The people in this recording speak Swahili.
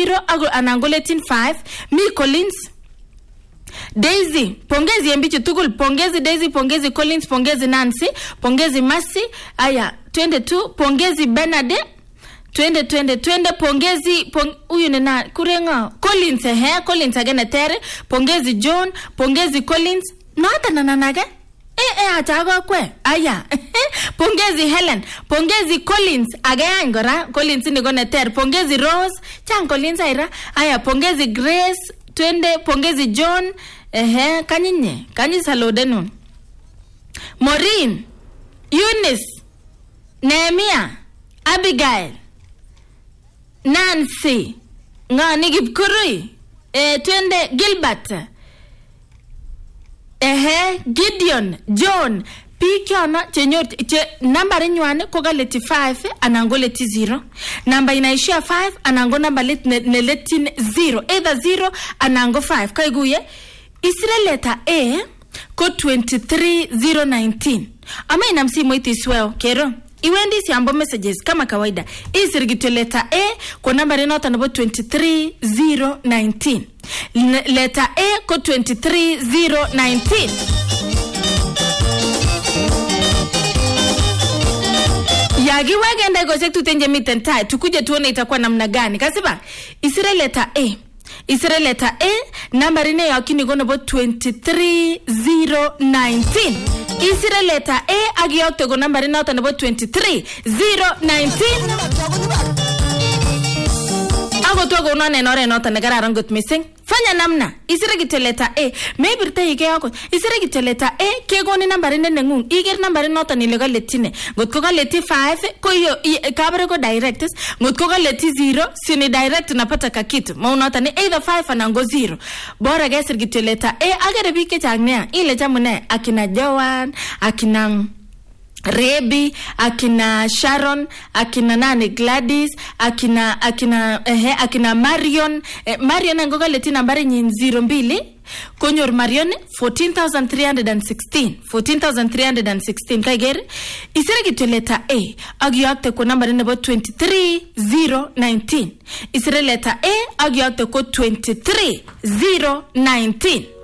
0 anan ko letin 5 mi Collins Daisy, pongezi mbichi tukul, pongezi Daisy, pongezi Collins, pongezi Nancy, pongezi Mercy, aya, 22, pongezi Bernade, 20, pongezi, uyu nena, kurenga, Collins, Collins agene tere, pongezi John, pongezi Collins, nata nananaga? Achago kwe, aya, pongezi Helen, pongezi Collins, agaya ngora, Collins nigone tere, pongezi Rose, chan Collins aira, aya, pongezi Grace, twende pongezi John kanyi salodenu Maureen Eunice Nehemia Abigail Nancy ngani Kipkurui twende Gilbert Gideon John Pikiona chenyor namba nywane ko galeti 5 anango leti 0 namba inaishia 5 anango namba leti 0 either 0 anango 5 kaiguye isire letter A ko 23019 ama inamsimu iti swell kero iwendi siambo messages kama kawaida isirigite letter A ko namba renota nabo 23019 letter A ko 23019 Yagi wagenda gosek tutenje mitentai tukuje tuone itakuwa namna gani kasiba isire letter A namba rine yakini gono bo 23019 isire letter A agiyokte go namba rine ota nabo 23019 ago togo unane nore nota negara rangot missing fanya namna isire gite letter A maybe rite ike yako isire gite letter A ke goni namba rine nengung iger namba rine nota nilega letine gotko ga leti 5 ko yo kabare ko direct gotko ga leti 0 sini direct napata kakitu maunota ni either 5 anango 0 bora ga isire gite letter A agere bike changnea ile jamune akina Joan akina Rebi, akina Sharon, akina nani Gladys, akina Marion, Marion ngoga leti nambari 02 konyor Marion 14316 kaigere isire gite letter A agiyakte ko nambari nebo 23019 isire letter A agiyakte ko 23019